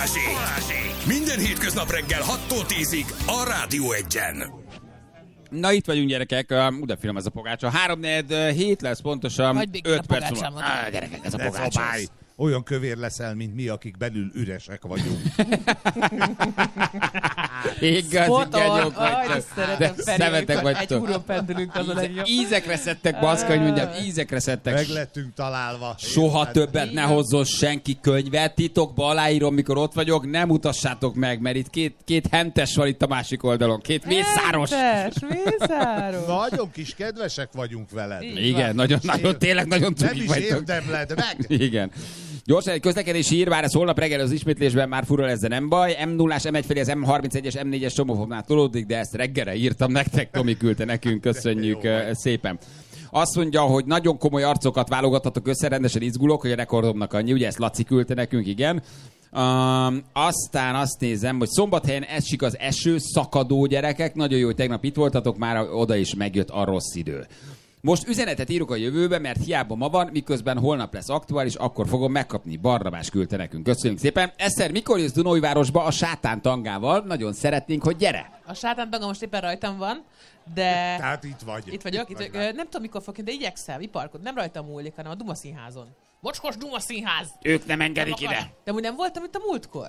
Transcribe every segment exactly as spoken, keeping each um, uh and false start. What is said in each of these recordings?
Minden hétköznap reggel hattól tízig a Rádió Egyen. Na itt vagyunk, gyerekek, uh, de finom ez a pogácsa. Háromnegyed hét lesz pontosan, öt perc múlva. Ah, gyerekek, ez a pogácsa. Olyan kövér leszel, mint mi, akik belül üresek vagyunk. Igazi genyók vagytok. De szemetek vagytok. Egy húron pendülünk, az a legjobb. Ízekre szedtek, baszka, hogy mondjam, ízekre szedtek. Meg lettünk találva. Soha Én többet ne hozzon senki könyvet, titokba aláírom, mikor ott vagyok, nem mutassátok meg, mert itt két, két hentes van itt a másik oldalon, két mészáros. Hentes, mészáros. Nagyon kis kedvesek vagyunk veled. Igen, nagyon, nagyon, tényleg nagyon cukik vagytok. Nem is érdemled meg. Igen. Gyorsan egy közlekedési hír, vár ez holnap reggel az ismétlésben már fura lesz, de nem baj. em nullás, em egy felé az em harmincegyes, em négyes csomófoknál tolódik, de ezt reggelre írtam nektek, Tomi küldte nekünk, köszönjük szépen. Azt mondja, hogy nagyon komoly arcokat válogathatok össze, rendesen izgulok, hogy a rekordomnak annyi, ugye ezt Laci küldte nekünk, igen. Um, aztán azt nézem, hogy Szombathelyen esik az eső, szakadó gyerekek, nagyon jó, hogy tegnap itt voltatok, már oda is megjött a rossz idő. Most üzenetet írok a jövőbe, mert hiába ma van, miközben holnap lesz aktuális, akkor fogom megkapni. Barnabás küldte nekünk. Köszönjük szépen. Eszter, mikor jössz Dunaújvárosba a Sátán tangával? Nagyon szeretnénk, hogy gyere. A Sátán tanga most éppen rajtam van, de... Tehát itt vagy. Itt vagyok. Itt vagyok. Nem tudom, mikor fog, de igyekszem, iparkod. Nem rajtam múlik, hanem a Duma Színházon. Mocskos Duma Színház! Ők nem engedik nem ide. De úgy nem voltam itt a múltkor.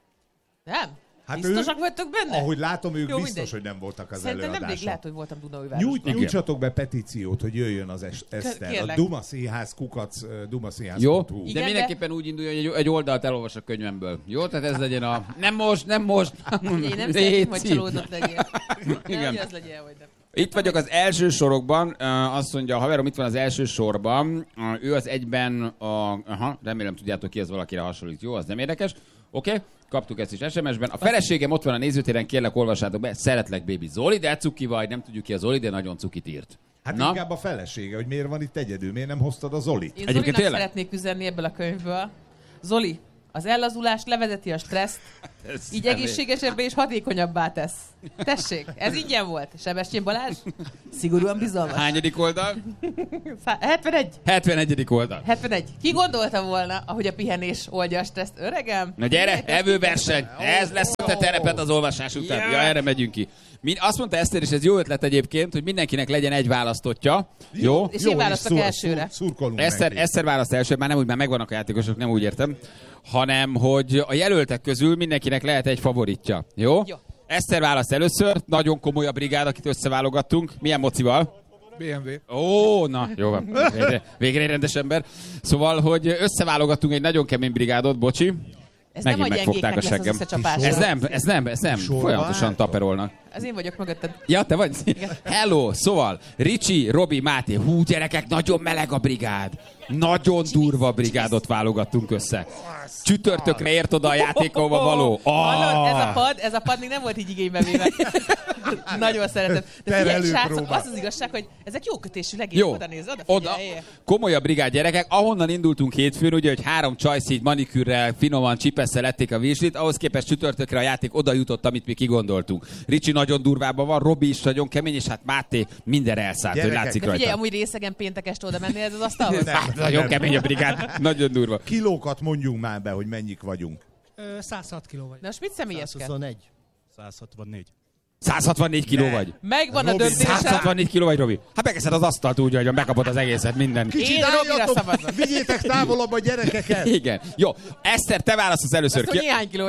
Nem? Hát biztosak ő, vagytok benne? Ahogy látom, ők jó, biztos, mindegy. hogy nem voltak az Szerintem előadáson. nemrég lehet, hogy voltam Dunaújvároson. Nyújt, nyújtsatok be petíciót, hogy jöjjön az es- Eszter. Kérlek. A Duma Színház kukac, Duma Színház. Jó, de de mindenképpen úgy induljon, hogy egy, egy oldalt elolvas a könyvemből. Jó, tehát ez legyen a... Nem most, nem most. Én nem szeretném, hogy csalódott legyél. Igen. Nem, hogy az legyen, hogy nem. Itt vagyok az első sorokban, azt mondja, a haverom itt van az első sorban, ő az egyben a... Aha, remélem tudjátok ki, az valakire hasonlít. Jó, az nem érdekes. Oké, okay. Kaptuk ezt is es em es-ben. A feleségem ott van a nézőtéren, kérlek, olvassátok be. Szeretlek, baby Zoli, de cuki vagy, nem tudjuk ki a Zoli, de nagyon cukit írt. Hát na? Inkább a felesége, hogy miért van itt egyedül, miért nem hoztad a Zolit? Én Zolinak tényleg szeretnék üzenni ebből a könyvből. Zoli, az ellazulást levezeti a stresszt, így egészségesebbé és hatékonyabbá tesz. Tessék, ez ingyen volt. Sebestyén Balázs, szigorúan bizalmas. Hányadik oldal? hetvenegy. hetvenegyedik oldal. hetvenegy. Ki gondolta volna, ahogy a pihenés oldja a stresszt? Öregem? Na gyere, evőverseny. Ez lesz a te terepet az olvasás után. Ja, erre megyünk ki. Min, azt mondta Eszter, és ez jó ötlet egyébként, hogy mindenkinek legyen egy választottja. Jó? És én választok szur, elsőre. Szur, Eszter, Eszter választ elsőre, már nem úgy, már megvannak a játékosok, nem úgy értem, hanem, hogy a jelöltek közül mindenkinek lehet egy favoritja. Jó? Jó. Eszter választ először, nagyon komoly a brigád, akit összeválogattunk. Milyen mocival? bé em vé. Ó, na, jó van. Végre, végre egy rendes ember. Szóval, hogy összeválogattunk egy nagyon kemény brigádot, bocsi. Ez megint nem a megfogták a seggem. Ez nem, ez nem, ez nem. Folyamatosan taperolnak. Ez én vagyok mögötted. Ja, te vagy? Igen. Hello, szóval, Ricsi, Robi, Máté. Hú, gyerekek, nagyon meleg a brigád. Nagyon durva brigádot válogattunk össze. Csütörtökre ért oda a játékóba való. Hallod, ez a pad, ez a pad még nem volt így igénybe véve. Nagyon szeretem. De figyelj, srácok, az az igazság, hogy ezek jó kötésű legény. Oda nézz, oda oda. Komolyabb brigád, gyerekek. Ahonnan indultunk hétfőn, ugye, hogy három csajsz így manikűrrel, finoman, csipesszel lették a virslit, ahhoz képest csütörtökre a játék oda jutott, amit mi kigondoltunk. Ricsi nagyon durvában van, Robi is nagyon kemény, és hát Máté mindenre elszállt, hogy látszik rajta. Figyelj, amúgy részegen péntek este oda menni ez az asztalhoz? Hát, nagyon kemény a brigád, nagyon durva. Kilókat mondjunk már be, hogy mennyik vagyunk. száz hat kiló vagy. Na most mit személyeskedsz? száz huszonegy. száz hatvannégy. száz hatvannégy kiló ne. vagy. Megvan Robi, a döntésem. száz hatvannégy kiló vagy, Robi. Hát megeszed az asztalt úgy, hogy megkapod az egészet, minden. Én Robira szavazok. Vigyétek távolabb a gyerekeket. Igen. Jó. Eszter, te válaszolsz először. Azt néhány kiló.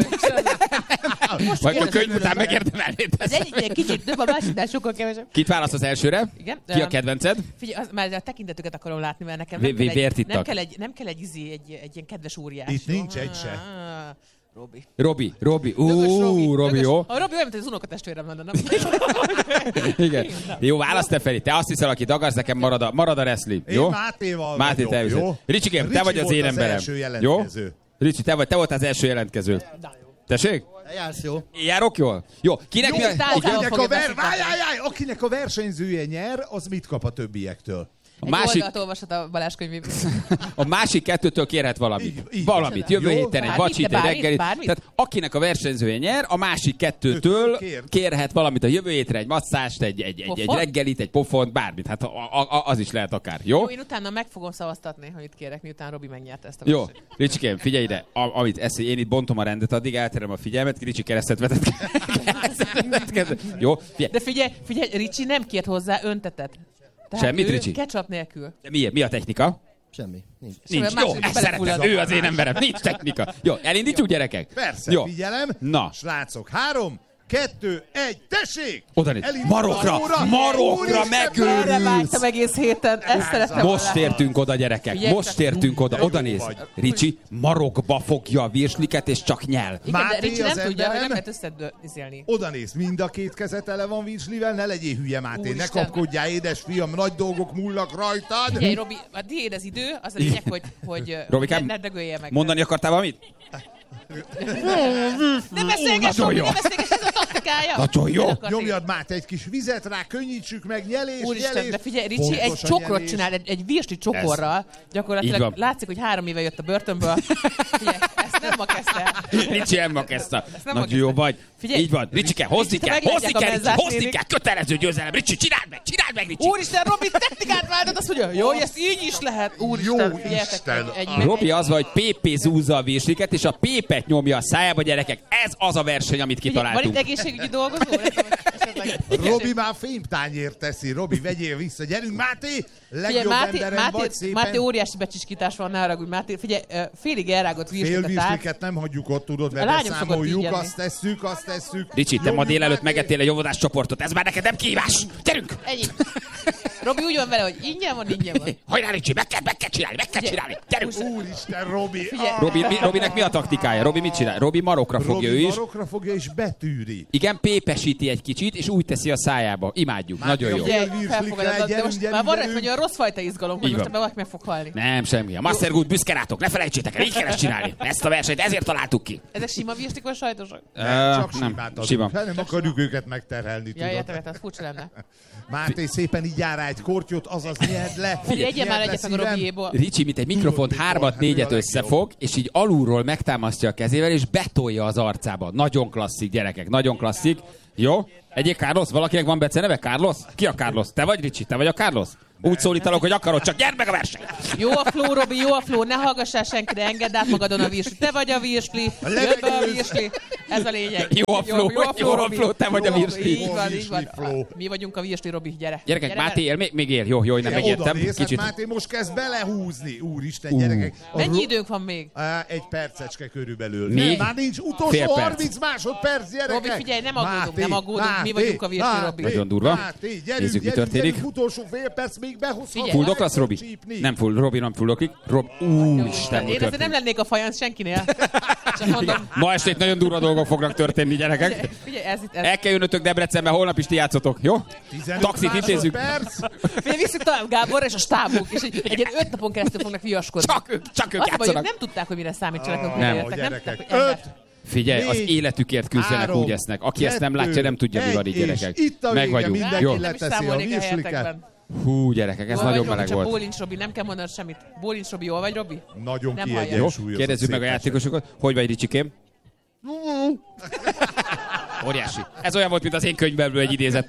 Vagy a könyv után megérdemelnéd. Az egyik egy kicsit több, a másiknál sokkal kevesebb. Kit választasz elsőre? Igen. Ki a kedvenced? Figyelj, az, már a tekintetüket akarom látni, mert nekem V- nem, kell vért egy, ittak. nem kell egy, nem kell egy, izé, egy, egy ilyen kedves óriás. Itt nincs egy se. Ah, Robi. Robi, Robi. Dögös Ú, Robi, jó. A Robi olyan, mint az unokatestvérem lenne, nem? Igen. Jó, válasz te, Feri. Te azt hiszel, akit akarsz, nekem marad a, marad a wrestling. Jó? Én Mátéval Máté, te vagyok, jó? Ricsikém, te Ricsi vagy az volt én az emberem. első Jó? jelentkező. Ricsi, te vagy, te volt az első jelentkező. Tessék? Jársz jó. Járok jól? Jó, kinek Jó, mi a... tál- Igen? Akinek a, fogja ver... beszélni. Váj, váj, váj, akinek a versenyzője nyer, az mit kap a többiektől? A Egy másik, oldalt olvashat a Balázs könyvéből. a másik kettőtől kérhet valamit. Így- így. Valamit. Jövő Jó? héten egy Bármit, vacsit, de egy bármit, reggelit. bármit? Tehát akinek a versenyzője nyer, a másik kettőtől Kér. kérhet valamit a jövő hétre, egy masszást, egy, egy, egy, egy Pofont? reggelit, egy pofont, bármit. Hát a, a, a, az is lehet akár. Jó? Jó, én utána meg fogom szavaztatni, hogy itt kérek, miután Robi megnyerte ezt a Jó, versenyt. Ricsikém, figyelj ide, a, amit ezt, én itt bontom a rendet, addig elterem a figyelmet, Ricsi keresztet vetett. Jó, figyelj. De figyelj, figyelj, Ricsi nem kért hozzá öntetet. Tehát Semmit, ő Ricsi? ketchup nélkül. De mi, mi a technika? Semmi. Nincs. Nincs. Semmi, Jó, más, ezt belefullad. szeretem. Ő az én emberem. Nincs technika. Jó, elindítjuk, gyerekek? Persze, Jó. figyelem. Na. Srácok, három, kettő, egy, tessék! Oda néz. Elindul Marokra, az óra. marokra Úristen, megőrülsz. Erre vágytam egész héten, ezt szerettem Most volna. értünk oda, gyerekek. Figyelj, Most csak- értünk oda. De Oda jó néz. vagy. Ricsi marokba fogja a virsliket, és csak nyel. Igen, de Máté Ricsi nem az tudja, hogy emberem. nem lehet összedőzélni. Oda néz, mind a két kezet ele van virslivel, ne legyél hülye, Máté, ne Úristen. kapkodjál, édesfiam, nagy dolgok múlnak rajtad. Figyelj, Robi, a tiéd az idő, az a lényeg, hogy, hogy Robikám, ne, ne dögöljél meg. Mondani akartál valamit? Nem beszélgess, Nagyon Robi, jó. nem beszélgess, ez a taktikája. Nagyon jó. Nem akart Nyomjad, Máté, egy kis vizet rá, könnyítsük meg, nyelés, Úristen, nyelés. de figyelj, Ricsi Fontos egy a csokrot nyelés. csinál, egy, egy virsli csokorral. Így Gyakorlatilag van. látszik, hogy három éve jött a börtönből. Figyelj, ezt nem ma kezdte. Ricsi nem ma kezdte. nem Nagyon ma jó kezdte. vagy. Figyelj. Így van. Ricsike, hozni Ricsi, te kell, meglátják hozni a kell, Ricsi, menzás hozni nénik. kell. Kötelező győzelem. Ricsi, csináld meg, csináld meg, Ricsi. Úristen, Robi, technikát váltott, azt mondja, jó, hogy ezt így is lehet. Úristen, Jó figyeljetek, Isten. egy, egy, Robi egy, az van, hogy pépé zúzza a virsliket, és a pépet nyomja a szájába, gyerekek. Ez az a verseny, amit Figyelj, van itt kitaláltunk. egészségügyi dolgozó? Esetleg- Robi már fémtányért teszi. Robi, vegyél vissza. Gyerünk, Máté! Figyelj, Legjobb Máté, emberem Máté, vagy szépen. Máté óriási becsiskítás van, ne haragudj, Máté. Figyelj, ö, félig elrágott Fél virsliket át. virsliket nem hagyjuk ott, tudod, A mert lányom szokott így beszámoljuk, enni. azt tesszük, azt tesszük. Ricsi, te ma Nyomjuk, délelőtt Máté. megettél egy óvodás csoportot. Ez már neked nem kihívás. Gyerünk! Ennyi. Robi úgy van vele, hogy ingyen van, ingyen van. Hajrá, Ricsi, meg kell, meg kell csinálni, meg kell csinálni. Gyerünk! Úristen, Robi! Figyelj. Ah, Robi, mi, Robinek mi a taktikája? Robi mit csinál? Robi marokra fogja ő Robi is. marokra fogja és betűri. Igen, pépesíti egy kicsit, és úgy teszi a szájába. Imádjuk. Máté, Nagyon jó. ugye- Figyelj, virslik felfogadod, rá, de gyerünk, most gyerünk, már van gyerünk. egy olyan rossz fajta izgalom, hogy Így most van. ebbe valaki meg fog halni. Nem, semmi. A Mastergood büszke rátok, ne felejtsétek el, így kell ezt csinálni. Ezt a versenyt ezért találtuk ki. Ezek sima virslik vagy sajtosak? Nem, csak Ö, simát adunk. sima. Hát nem akarjuk őket megterhelni, Ja, tudod. értem, értem, ez furcsa lenne. Máté, szépen így jár rá egy kortyot, azaz nyerd le. Figyelj, egyet már Nyerd le egyet meg a szívem. Robiéból. Ricsi, mint egy mikrofont Tudod, hármat, mikor? Hát ő négyet a összefog, és így alulról megtámasztja a kezével, és betolja az arcába. Nagyon klasszik, gyerekek, nagyon klasszik. Jó? Egyéb Carlos? Valakinek van beceneve? Carlos? Ki a Carlos? Te vagy, Ricsi? Te vagy a Carlos? Úgy szólítalak, hogy akarod, csak gyerd meg a versenyt! Jó a flow, Robi, jó a flow, ne hallgassál senkire, engedd át magadon a virsli. Te vagy a virsli, jött be a virsli. Ez a lényeg. Jó a flow, jó a Robi. flow, te vagy a Jó virsli. Így Jó a van, így van. virsli flow. Mi vagyunk a virsli, Robi, gyere. Gyerekek, Gyere, Máté él? Még, még él. Jó, jó, én nem Oda megértem. néz, hát Kicsit. Máté most kezd belehúzni. Úristen, Ú. gyerekek. A Mennyi ro- időnk van még? Á, egy percecske körülbelül. Még? Már nincs Fél utolsó perc. harminc másodperc, gyerekek. Robi, figyelj, nem aggódunk, Máté, nem aggódunk, mi Máté, vagyunk a virsli, Máté, Robi. Nagyon durva. Máté, gyerünk, Nézzük, mi gyerünk, történik. gyerünk, utolsó fél perc, még behozhatod. Figyelj. Fulldok lesz, Robi? Csípni. Nem full, Robi nem fullokik. Rob, úristen, mi Én azért nem történik? lennék a fajansz senkinél. Csak mondom, Ma este itt nagyon durva dolgok fognak történni, gyerekek. figyelj, ez itt, ez. El kell jönnötök Debrecenbe, holnap is ti játszotok, jó? tizenöt Taxit intézzük. másodperc. Figyelj, visszük tovább Gáborra és a stábunk, és egy, egy ilyen öt napon keresztül fognak viaskodni. Csak ők, csak ők Azt mondjuk, játszanak. nem tudták, hogy mire számítsanak, amikor Nem. jöttek. Nem Gyerekek, tudták, hogy ember. öt, Figyelj, az négy, életükért küzdenek, három, úgy esznek. Aki ezt nem kettő, látja, nem tudja, mi van így, egy, és gyerekek. itt a vége, Meg vagyunk. mindenki Jó. le- Nem is leteszi a számolnék a virsliket. helyetekben. Hú, gyerekek, ez Jól nagyon vagy, Robi, meleg csak volt. Bólincs, Robi, nem kell mondanod semmit. Bólincs, Robi, jól vagy, Robi? Nagyon Nem hallják. Jó, kiegyensúlyozott. kérdezzük meg a szépen. játékosokat. Hogy vagy, Ricsikém? Óriási. Ez olyan volt, mint az én könyvemből egy idézet.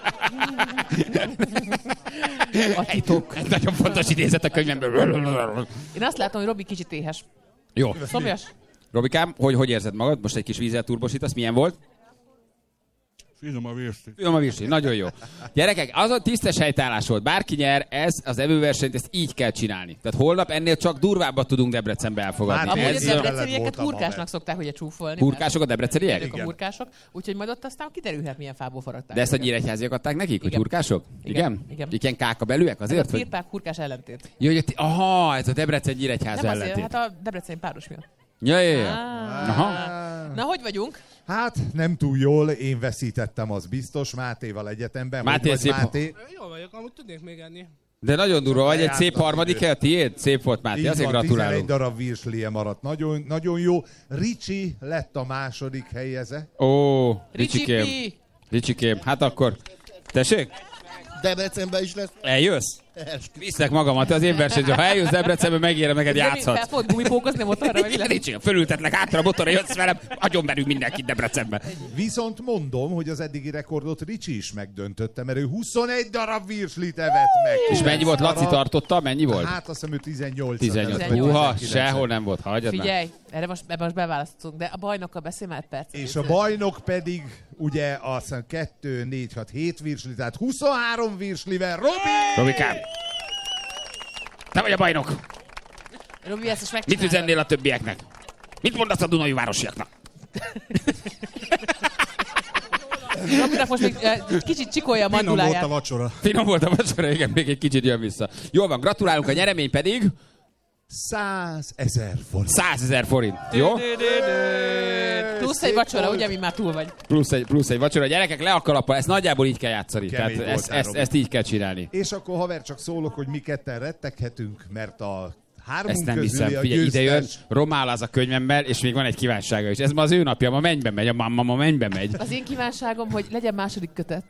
A titok. Egy nagyon fontos idézet a könyvemből. Én azt látom, hogy Robi kicsit éhes. Jó. Szomjas? Robikám, hogy, hogy érzed magad? Most egy kis vízzel turbosítasz. Milyen volt? Finom a virsli. Finom a virsli, nagyon jó. Gyerekek, az a tisztes helytállás volt. Bárki nyer, ez az evőversenyt, ezt így kell csinálni. Tehát holnap ennél csak durvábbat tudunk Debrecenbe elfogadni. Már Amúgy Ez az ilyen debrecenieket voltam, hurkásnak haver. szokták ugye csúfolni. Hurkások a debreceniek? Ők a hurkások, úgyhogy majd ott aztán kiderülhet, milyen fából faragták. De ezt a őket. nyíregyháziak adták nekik, hogy Igen. hurkások? Igen. Igen? Igen. Igen, káka belőek Ez azért? a Hogy... firpák hurkás ellentét. Jó, hogy ti- aha, ez a Debrecen nyíregyháza Nem azért, ellentét. hát a debreceni páros miatt. Ja, ja, ja. Ah. Aha. Na, hogy vagyunk? Hát nem túl jól, én veszítettem, az biztos, Mátéval egyetemben. Máté, Hogy vagy, szép- Máté? Jó vagyok, amúgy tudnék még enni. De nagyon durva vagy, egy Lejárt szép az harmadik idő. hely a tiéd? Szép volt, Máté, Így azért van, tizenegy gratulálunk. darab virslie maradt. Nagyon, nagyon jó. Ricsi lett a második helyeze. Ó, Ricsi Ricsikém. Pi! Ricsikém, hát akkor, tessék, Debrecenben is lesz. eljössz? Viszlek magamat az én versenyre. Ha eljössz Debrecenbe, megérem, neked játszhatsz. Fel fogod gumipókozni motorra, vagy Ricsi, fölültetlek hátra a motorra, jössz velem, agyon verünk mindenkit Debrecenbe. Viszont mondom, hogy az eddigi rekordot Ricsi is megdöntötte, mert ő huszonegy darab virslit evett meg. És mennyi volt? Laci tartotta? Mennyi volt? Hát azt hiszem ő tizennyolc. tizennyolc. Húha, sehol nem volt. Hagyjad már. Figyelj, erre most, ebben most beválasztunk, de a bajnokkal beszélj már egy perc. És a bajnok pedig ugye azt hiszem kettő, négy, hat, hét virsli, tehát huszonhárom virslivel. Robi! Robikám! Te vagy a bajnok! Robi, ezt is Mit megcsinálod. üzennél a többieknek? Mit mondasz a Dunai városiaknak? Robinak most még uh, kicsit csikolja a Finom volt manduláját. a vacsora. Finom volt a vacsora, igen, még egy kicsit jön vissza. Jól van, gratulálunk, a nyeremény pedig százezer forint. százezer forint. Jó? Plusz egy vacsora, ugye, mi már túl vagy. Plusz egy, plusz egy vacsora. Gyerekek, le a kalappal, ezt nagyjából így kell játszani. Kemény Tehát ezt, voltál, ezt, Robi. ezt így kell csinálni. És akkor haver csak szólok, hogy mi ketten retteghetünk, mert a hármunk Ezt nem közüli hiszem. a Figyelj, ide jön, győztes. romál az a könyvemmel, és még van egy kívánsága is. Ez ma az ő napja, ma mennybe megy, a mamma ma mennybe megy. Az én kívánságom, hogy legyen második kötet.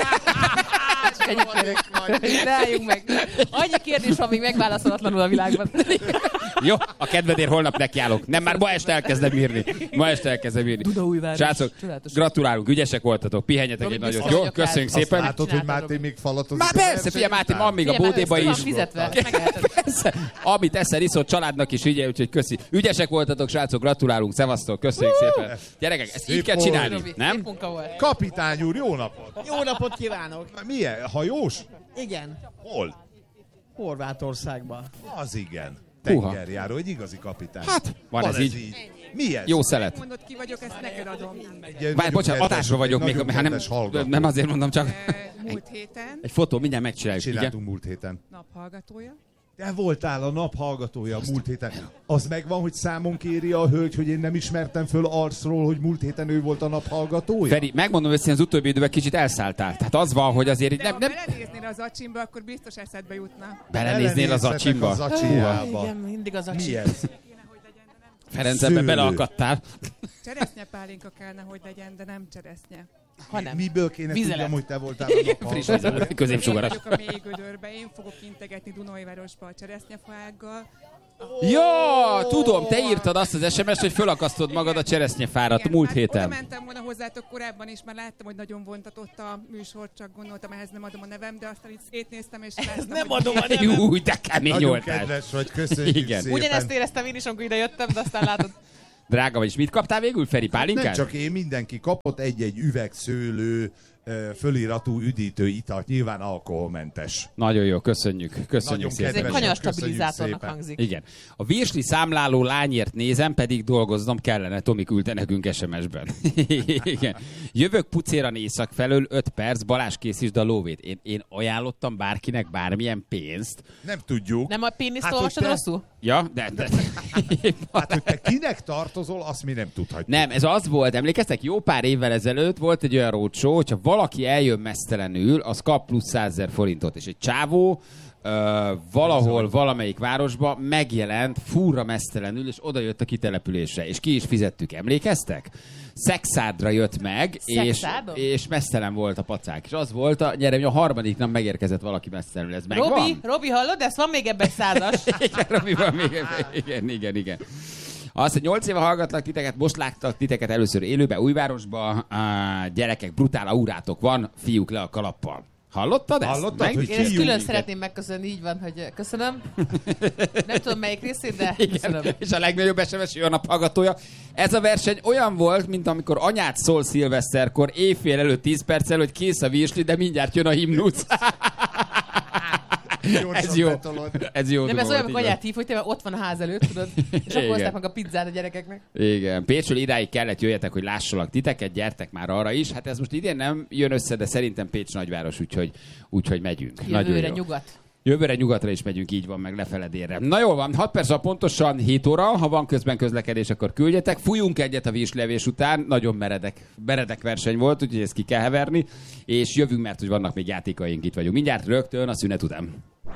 Csak ennyit kérek. Rájunk meg. Annyi kérdés van még megválaszolatlanul a világban. Jó, a kedvedért holnap nekiállok. Nem, már ma este elkezdem írni. Ma este elkezdem írni. Dunaújváros. Srácok, Csodálatos. gratulálunk, ügyesek voltatok, pihenjetek Robi, egy nagyot. biztos Jó, vagyok köszönjük rá. szépen. Látod, hogy Csináltad, Máté Robi. még falatozik. Már a persze, verseny figyelj Máté, után. van még a Figyelj, már bódéba ezt ki is. van fizetve, ezt megeheted. Persze. Amit eszel, iszol, családnak is ügye, úgyhogy köszi. Ügyesek voltatok, srácok, gratulálunk, szevasztok, köszönjük szépen. Gyerekek, ezt így Szép kell volt. csinálni, Robi, szép nem? munka volt. Kapitány úr, jó napot! Jó napot kívánok! Milyen? Hajós? Igen, Hol? Horvátországban. Az igen. Húha. Tengerjáró, egy igazi kapitány. Hát, van ez így. Mi ez? Jó szelet. Mondod ki vagyok, ezt neked adom. Egy Várj, nagyon bocsánat, kedves- adásra vagyok egy még, nagyon hát nem, kedves hallgató. nem azért mondom, csak Eh, Múlt héten egy fotó, mindjárt megcsináljuk, igen. Csináltunk múlt héten. naphallgatója. Te voltál a nap hallgatója a múlt héten. Az megvan, hogy számon kéri a hölgy, hogy én nem ismertem föl arcról, hogy múlt héten ő volt a nap hallgatója? Feri, megmondom őszintén, az utóbbi időben kicsit elszálltál. Tehát az van, hogy azért így De nem, ha nem belenéznél az acsimba, akkor biztos eszedbe jutna. belenéznél az Belenézhetek acsimba. az acsijába. Igen, mindig az Mi acsi. ez? Kéne, hogy legyen, de nem. Ferenc, ebbe Szőlő. beleakadtál. Cseresznyepálinka kellene, hogy legyen, de nem cseresznye. Ha nem. Miből kéne Vizelet. tudjam, hogy te voltál a nap Friss hallgatója? Én középsugaras. vagyok a mély gödörbe, én fogok integetni Dunajvárosba a cseresznyefággal. Ja, tudom, te írtad azt az es em es-t, hogy fölakasztod magad a cseresznyefárat Igen, múlt hát héten. Oda mentem volna hozzátok korábban is, mert láttam, hogy nagyon vontatott a műsor, csak gondoltam, ehhez nem adom a nevem, de aztán itt szétnéztem, és láttam, nem hogy adom a igen. nevem. Új, de kemény Nagyon voltál. kedves vagy, köszönjük Igen. szépen. Ugyanezt éreztem én is, amikor ide jöttem, de aztán látod. Drága vagy, és mit kaptál végül, Feri? Nem Pálinkát? csak én, mindenki kapott egy-egy üvegszőlő ö, föliratú üdítő italt, nyilván alkoholmentes. Nagyon jó, köszönjük. Köszönjük Nagyon szépen. Ez egy Kedves, kanyarstabilizátornak köszönjük hangzik. Igen. A virsli számláló lányért nézem, pedig dolgoznom kellene. Tomi küldte nekünk es em es-ben. Igen. Jövök pucéran észak felől, öt perc, Balázs készítsd a lóvét. Én, én ajánlottam bárkinek bármilyen pénzt. Nem tudjuk. Nem a péniszt Hát, olvastad hogy te- rosszul? Ja, de... de... Hát, hogy te kinek tartozol, azt mi nem tudhatjuk. Nem, ez az volt, emlékeztek, jó pár évvel ezelőtt volt egy olyan roadshow, hogyha valaki eljön mesztelenül, az kap plusz százezer forintot, és egy csávó ö, valahol, valamelyik városba megjelent fúra mesztelenül, és oda jött a kitelepülésre, és ki is fizettük, emlékeztek? Szexádra jött meg, és, Szexádon? és mesztelen volt a pacák, és az volt a nyeremény, a harmadik nap megérkezett valaki mesztelenül, ez megvan? Robi, Robi, hallod? Ez van még ebben egy százas. Igen, Robi, van még, igen, igen, igen. Azt, hogy nyolc éve hallgatlak titeket, most láttak titeket először élőbe, Újvárosba, á, gyerekek, brutál aurátok van, fiúk le a kalappal. Hallottad ezt? Hallottad, Meg- hogy Én ezt Fiú, külön igen. szeretném megköszönni, így van, hogy köszönöm. Nem tudom melyik részét, de Igen, köszönöm. és a legnagyobb es em es a nap hallgatója. Ez a verseny olyan volt, mint amikor anyát szól szilveszterkor, éjfél előtt tíz perccel, hogy kész a virsli, de mindjárt jön a himnusz. Ez jó. betolod. Ez jó. Nem, ez dolog, olyan, amikor így van. anyát hív, hogy te ott van a ház előtt, tudod? És akkor Igen. hozták meg a pizzát a gyerekeknek. Igen, Pécsről idáig kellett jöjjetek, hogy lássalak titeket, gyertek már arra is. Hát ez most idén nem jön össze, de szerintem Pécs nagyváros, úgyhogy, úgyhogy megyünk. Nagyon Jövőre jó. nyugat. Jövőre nyugatra is megyünk, így van, meg lefele délre. Na jól van, hat perc, pontosan hét óra, ha van közben közlekedés, akkor küldjetek. Fújunk egyet a virslevés után, nagyon meredek, meredek verseny volt, úgyhogy ezt ki kell heverni, és jövünk, mert hogy vannak még játékaink, itt vagyunk. Mindjárt rögtön a szünet után.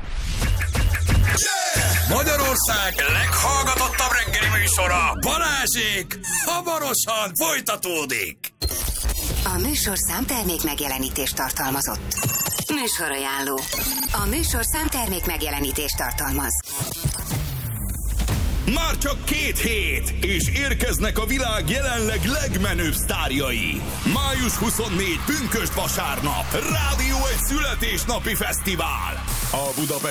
Magyarország leghallgatottabb reggeli műsora, Balázsék, hamarosan folytatódik. A műsorszám termék megjelenítést tartalmazott. Műsorajánló. A műsorszám termék megjelenítést tartalmaz. Már csak két hét, és érkeznek a világ jelenleg legmenőbb sztárjai. május huszonnégyedike pünkösd vasárnap. Rádió egy születésnapi fesztivál. A Budapest